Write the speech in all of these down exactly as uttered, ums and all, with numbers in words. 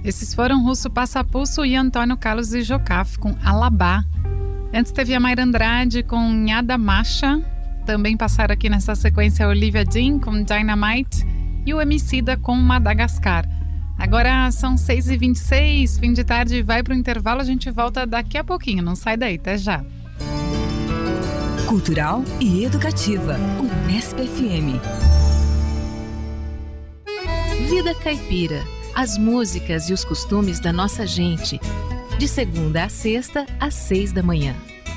Esses foram Russo Passapulso e Antônio Carlos e Jocafe com Alabá. Antes teve a Mayra Andrade com Nhada Macha. Também passaram aqui nessa sequência a Olivia Dean com Dynamite e o Emicida com Madagascar. Agora são seis e vinte e seis, fim de tarde, vai para o intervalo, a gente volta daqui a pouquinho, não sai daí, até já. Cultural e educativa, Unesp F M. Vida Caipira, as músicas e os costumes da nossa gente, de segunda a sexta, às seis da manhã.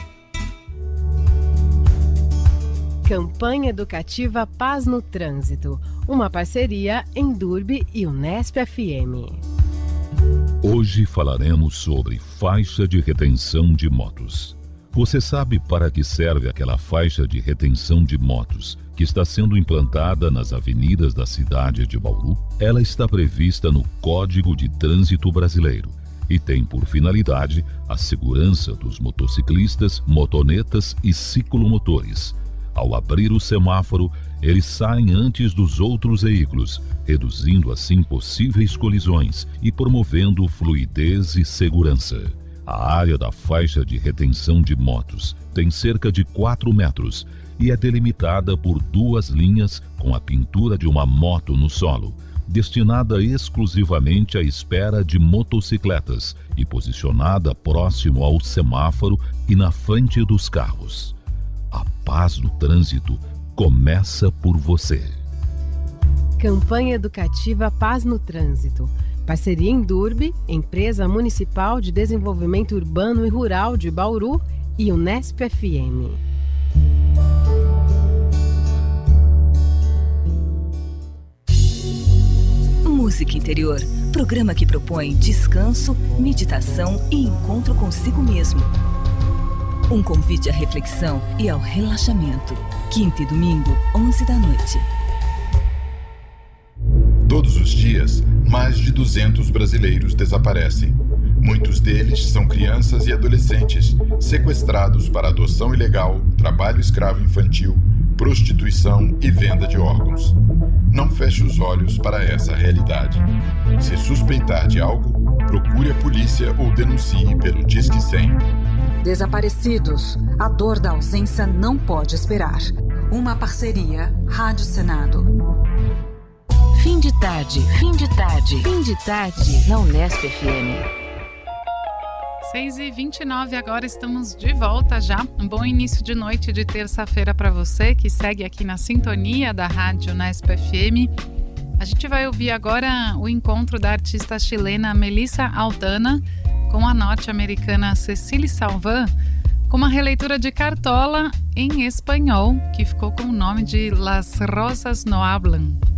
Campanha Educativa Paz no Trânsito, uma parceria Endurbe e Unesp F M. Hoje falaremos sobre faixa de retenção de motos. Você sabe para que serve aquela faixa de retenção de motos que está sendo implantada nas avenidas da cidade de Bauru? Ela está prevista no Código de Trânsito Brasileiro e tem por finalidade a segurança dos motociclistas, motonetas e ciclomotores. Ao abrir o semáforo, eles saem antes dos outros veículos, reduzindo assim possíveis colisões e promovendo fluidez e segurança. A área da faixa de retenção de motos tem cerca de quatro metros e é delimitada por duas linhas com a pintura de uma moto no solo, destinada exclusivamente à espera de motocicletas e posicionada próximo ao semáforo e na frente dos carros. A paz no trânsito começa por você. Campanha Educativa Paz no Trânsito. Parceria Endurbe, Empresa Municipal de Desenvolvimento Urbano e Rural de Bauru e Unesp F M. Música Interior, programa que propõe descanso, meditação e encontro consigo mesmo. Um convite à reflexão e ao relaxamento. Quinta e domingo, onze da noite. Todos os dias, mais de duzentos brasileiros desaparecem. Muitos deles são crianças e adolescentes sequestrados para adoção ilegal, trabalho escravo infantil, prostituição e venda de órgãos. Não feche os olhos para essa realidade. Se suspeitar de algo, procure a polícia ou denuncie pelo Disque cem. Desaparecidos, a dor da ausência não pode esperar. Uma parceria Rádio Senado. Fim de tarde, fim de tarde, fim de tarde na Unesp F M. seis e vinte e nove, agora estamos de volta já. Um bom início de noite de terça-feira para você que segue aqui na sintonia da Rádio Unesp F M. A gente vai ouvir agora o encontro da artista chilena Melissa Aldana com a norte-americana Cecília Salvan, com uma releitura de Cartola em espanhol, que ficou com o nome de Las Rosas No Hablan.